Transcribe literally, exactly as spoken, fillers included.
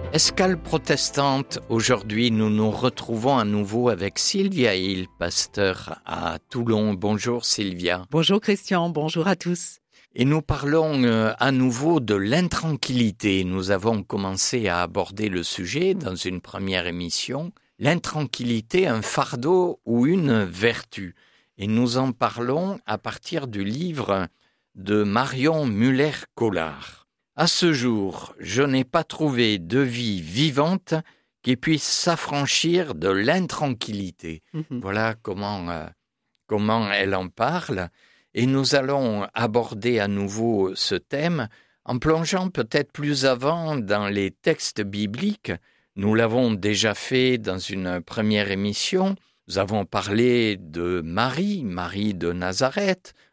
Escale protestante, aujourd'hui nous nous retrouvons à nouveau avec Sylvia Hill, pasteur à Toulon. Bonjour Sylvia. Bonjour Christian, bonjour à tous. Et nous parlons euh, à nouveau de l'intranquillité. Nous avons commencé à aborder le sujet dans une première émission. L'intranquillité, un fardeau ou une vertu. Et nous en parlons à partir du livre de Marion Muller-Collard. À ce jour, je n'ai pas trouvé de vie vivante qui puisse s'affranchir de l'intranquillité. Mmh. Voilà comment, euh, comment elle en parle. Et nous allons aborder à nouveau ce thème en plongeant peut-être plus avant dans les textes bibliques. Nous l'avons déjà fait dans une première émission. Nous avons parlé de Marie, Marie de Nazareth,